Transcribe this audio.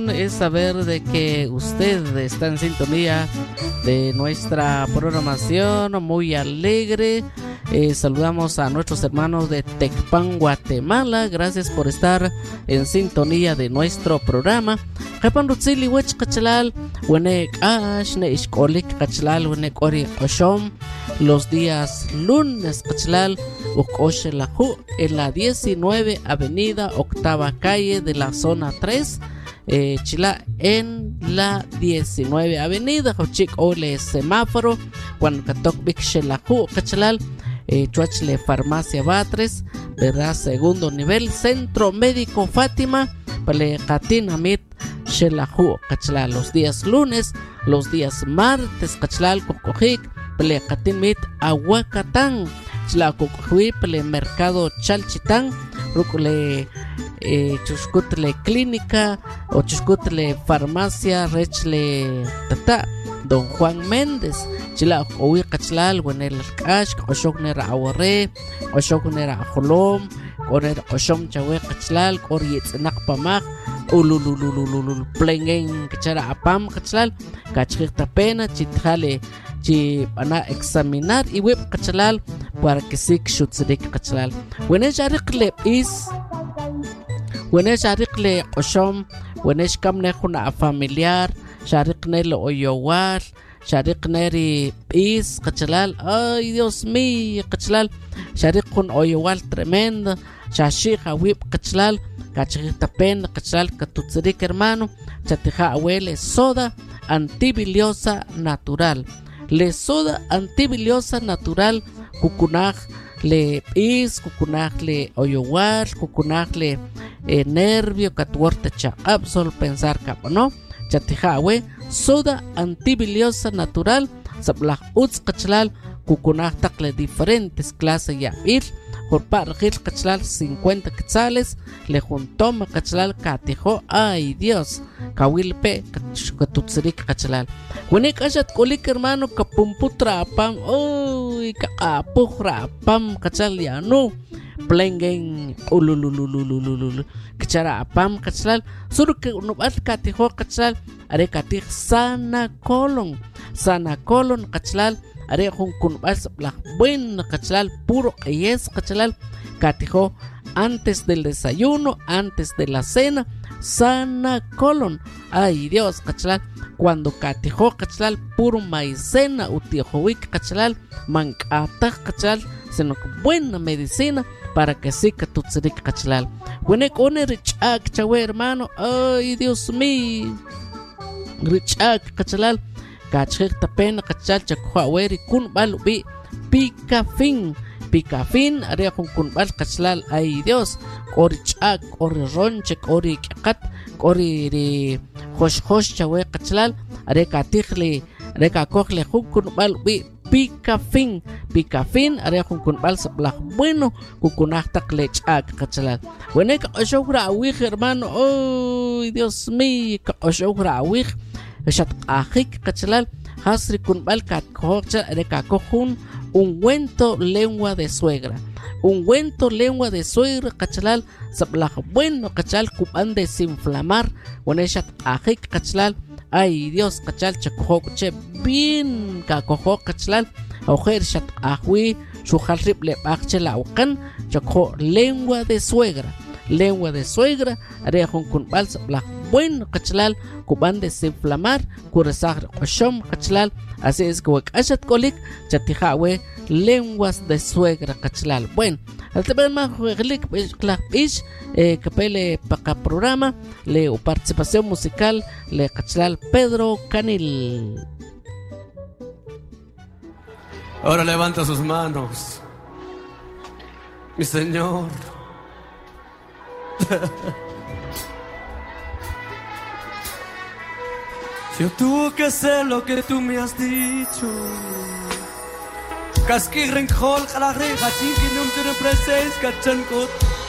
Es saber de que usted está en sintonía de nuestra programación muy alegre. Saludamos a nuestros hermanos de Tecpan, Guatemala. Gracias por estar en sintonía de nuestro programa. Japan Rutzili Wech Kachalal, Wenek Ash, Neishkolik Kachalal, Wenek Ori Oshom. Los días lunes Kachalal, Ukoshelahu, en la 19 Avenida, octava calle de la zona 3. Chila en la 19 Avenida, Hochik Ole semáforo, cuando Katok Bixelahu Kachalal. Chuachle Farmacia Batres, ¿verdad? Segundo nivel, Centro Médico Fátima, Pale Katinamit, Shelahu, Cachalal, los días lunes, los días martes, Cachalal, Cocojik, Pale Katinmit, Aguacatán, Chila Cocojuí, Pale Mercado Chalchitán, Rucule, Chuscutle Clínica, o Chuscutle Farmacia, Rechle Tata, Don Juan Méndez, Chila Owi Cachalal, Wenel Cash, Oshoknera Aware, Oshoknera Holom, Oner Oshom Chawe Cachalal, Orietz Nakpamak, Ulululululul, Plengen Cachara Apam Cachalal, Cachita Pena, Chitjale, Chipana examinar y web Cachalal, para que sig Shutzik Cachalal. Wenesh Arikle is Wenesh Arikle Oshom, Wenesh Kamnehuna familiar, Shariknel Oyowar, Sharikneri Is, Cachalal, ay Dios mío, Cachalal, Sharikun Oyowal tremenda, Shashija Whip, Cachalal, Cachita Pen, Cachalal, Catutzerik hermano, Chatija Abuele, soda antibiliosa natural, le soda antibiliosa natural, Cucunaj, le Is, Cucunaj, le Oyowal, Cucunaj, le nervio, Catuorte Chacapsol, pensar capo, ¿no? Chatijawe, soda antibiliosa natural, sablah uts Cachalal, Cucunaj takle diferentes clases ya ir, por pargil Cachalal 50 quetzales, le juntó Cachalal Catijo, ay Dios, Kawilpe, Catutzerik Cachalal. Wenek ashat kolik hermano, Kapumputra pam, uy, Kapujra pam, Cachal ya no. Plengen ululululululul Kachara apam Cachalal suru que no al Catijo Cachalal are Catij sana colon Cachalal are kun bas la buen Cachalal puro es Cachalal Catijo antes del desayuno, antes de la cena, sana colon. Ay Dios Cachalal, cuando Catijo Cachalal puro maicena utiojowic Cachalal mancata Cachalal sino buena medicina para que sí que tu tzirik Cachalal. Wenek one richak chawe hermano, ay Dios mío, richak Cachalal, Cachik tapena Cachal chakuaweri kun balubi Picafin, are kun bal Cachalal, ay Dios, ori chak, ori ronchek, ori kakat, ori hosh chawe Cachalal, are katijli, are kakokle kun balubi Picafin, are kun bal sablah bueno, kukunahtak lechak Cachalal. Wenek oshogra awich hermano, oh Dios mío, oshogra awich, shat ajik Cachalal, hasri kun bal katkocha, are kakokun, ungüento lengua de suegra. Ungüento lengua de suegra Cachalal, sablah bueno Cachalal, kupan desinflamar, weneshat ajik Cachalal. Ay Dios Cachal chacojoche bien cacojo Cachalal ojer shat ahui shujalrip le bachela ukan chaco lengua de suegra arejon kun balsa bla bueno Cachalal kuban desinflamar kuresar oshom Cachalal. Así es que ashat kolik chatijawe lenguas de suegra Cachalal. Bueno, al tener más jueglik ish capele para programa le participación musical le Cachalal Pedro Canil. Ahora levanta sus manos, mi Señor. Yo tuve que hacer lo que tú me has dicho. Casquirren hol, calagre, hachin que no te represes, cachancot.